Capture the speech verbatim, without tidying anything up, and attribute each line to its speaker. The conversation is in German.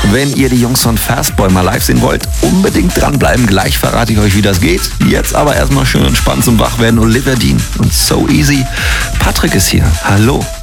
Speaker 1: Wenn ihr die Jungs von Fastboy mal live sehen wollt, unbedingt dranbleiben. Gleich verrate ich euch, wie das geht. Jetzt aber erstmal schön entspannt zum Wachwerden. Olivia Dean und So Easy. Patrick ist hier. Hallo.